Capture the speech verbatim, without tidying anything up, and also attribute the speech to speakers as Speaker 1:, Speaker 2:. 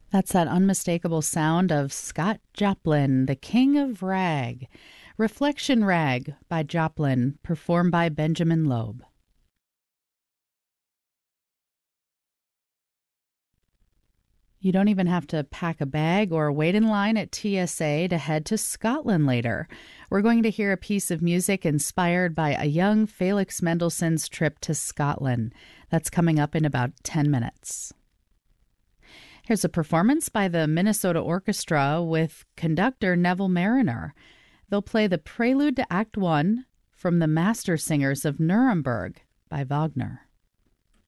Speaker 1: That's that unmistakable sound of Scott Joplin, the king of rag. Reflection Rag by Joplin, performed by Benjamin Loeb. You don't even have to pack a bag or wait in line at T S A to head to Scotland later. We're going to hear a piece of music inspired by a young Felix Mendelssohn's trip to Scotland. That's coming up in about ten minutes. Here's a performance by the Minnesota Orchestra with conductor Neville Mariner. They'll play the Prelude to Act One from the Master Singers of Nuremberg by Wagner.